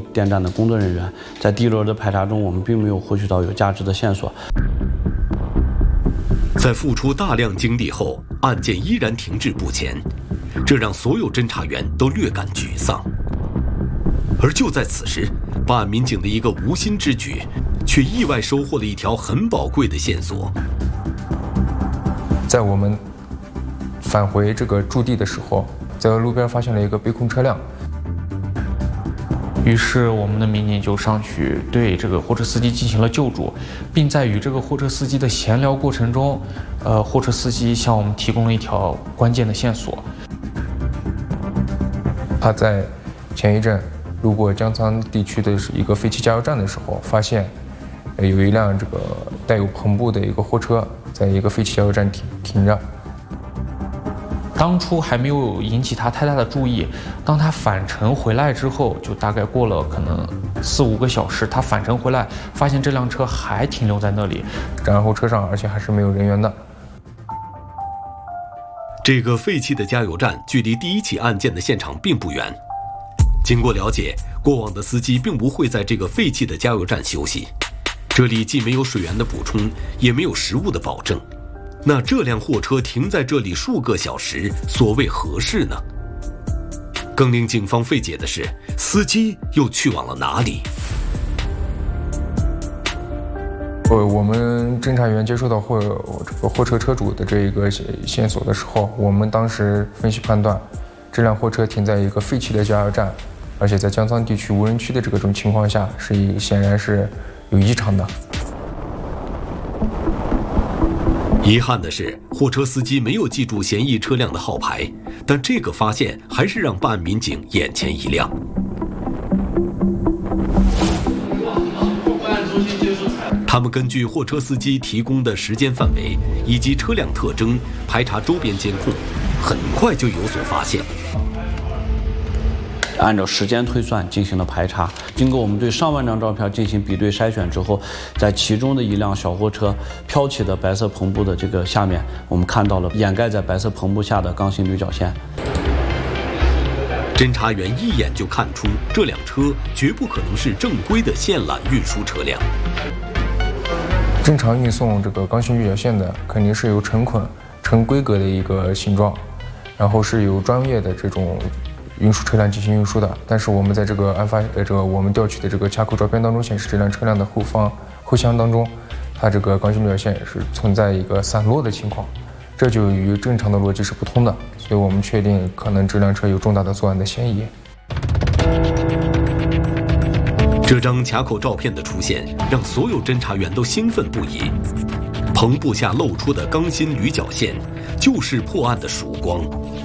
电站的工作人员。在第一轮的排查中，我们并没有获取到有价值的线索。 在付出大量精力后，案件依然停滞不前，这让所有侦查员都略感沮丧。而就在此时，办案民警的一个无心之举，却意外收获了一条很宝贵的线索。 在我们返回这个驻地的时候，在路边发现了一个被控车辆。 于是我们的民警就上去对这个货车司机进行了救助，并在与这个货车司机的闲聊过程中，货车司机向我们提供了一条关键的线索。 他在前一阵路过江沧地区的一个废弃加油站的时候，发现有一辆这个带有篷布的一个货车在一个废弃加油站停着。 当初还没有引起他太大的注意，当他返程回来之后，就大概过了可能4、5个小时，他返程回来，发现这辆车还停留在那里， 然后车上而且还是没有人员的。 这个废弃的加油站距离第一起案件的现场并不远。经过了解，过往的司机并不会在这个废弃的加油站休息，这里既没有水源的补充，也没有食物的保证。那这辆货车停在这里数个小时，所谓何事呢？更令警方费解的是，司机又去往了哪里？ 我们侦查员接收到这个货车车主的这一个线索的时候，我们当时分析判断，这辆货车停在一个废弃的加油站，而且在江沧地区无人区的这种情况下，显然是有异常的。 遗憾的是，货车司机没有记住嫌疑车辆的号牌，但这个发现还是让办案民警眼前一亮。他们根据货车司机提供的时间范围以及车辆特征，排查周边监控，很快就有所发现。 按照时间推算进行了排查，经过我们对上万张照片进行比对筛选之后，在其中的一辆小货车飘起的白色篷布的这个下面，我们看到了掩盖在白色篷布下的钢芯铝角线。 侦查员一眼就看出，这辆车绝不可能是正规的线缆运输车辆。 正常运送这个钢芯铝角线的，肯定是由成捆、成规格的一个形状，然后是由专业的这种运输车辆进行运输的。但是我们在这个我们调取的这个卡口照片当中显示，这辆车辆的后箱当中，它这个钢芯铝角线是存在一个散落的情况，这就与正常的逻辑是不通的，所以我们确定可能这辆车有重大的作案的嫌疑。 这张卡口照片的出现，让所有侦查员都兴奋不已。篷布下露出的钢芯铝角线，就是破案的曙光。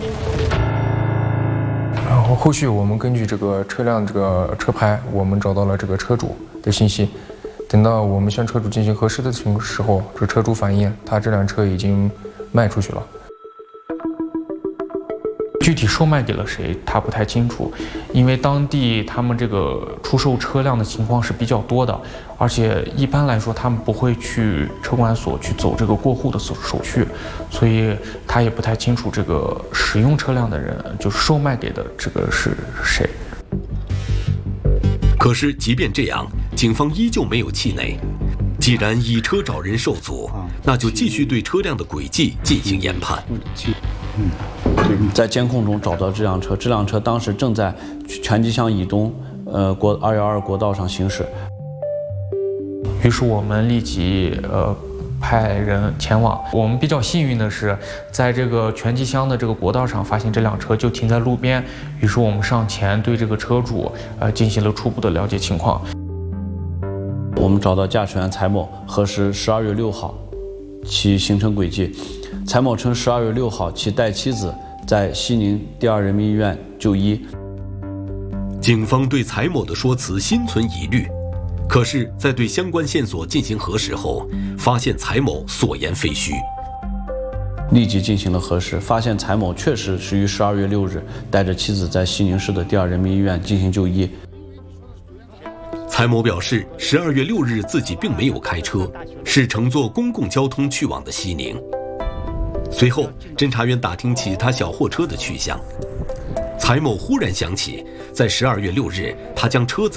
然后后续我们根据这个车辆这个车牌，我们找到了这个车主的信息。等到我们向车主进行核实的时候，这车主反映他这辆车已经卖出去了。 具体售卖给了谁，他不太清楚，因为当地他们这个出售车辆的情况是比较多的，而且一般来说他们不会去车管所去走这个过户的手续，所以他也不太清楚这个使用车辆的人，就是售卖给的这个是谁。 可是即便这样，警方依旧没有气馁。既然以车找人受阻，那就继续对车辆的轨迹进行研判。 在监控中找到这辆车当时正在全集乡以东212国道上行驶。 于是我们立即派人前往。我们比较幸运的是，在这个全集乡的这个国道上发现这辆车就停在路边，于是我们上前对这个车主进行了初步的了解情况。 我们找到驾驶员蔡某，核实12月6号其行程轨迹。蔡某称12月6号其带妻子在西宁第2人民医院就医。 警方对蔡某的说辞心存疑虑，可是，在对相关线索进行核实后，发现蔡某所言非虚。 立即进行了核实，发现蔡某确实是于12月6日带着妻子在西宁市的第2人民医院进行就医。 蔡某表示，12月6日自己并没有开车，是乘坐公共交通去往的西宁。随后，侦查员打听起他小货车的去向，蔡某忽然想起，在12月6日，他将车子